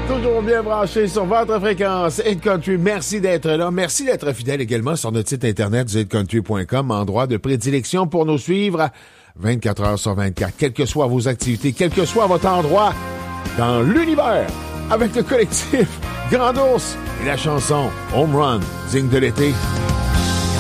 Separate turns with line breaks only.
Toujours bien branché sur votre fréquence Hit Country. Merci d'être là. Merci d'être fidèle également sur notre site internet hitcountry.com, endroit de prédilection pour nous suivre 24 heures sur 24, quelles que soient vos activités, quel que soit votre endroit dans l'univers, avec le collectif Grand Ours et la chanson Home Run, digne de l'été.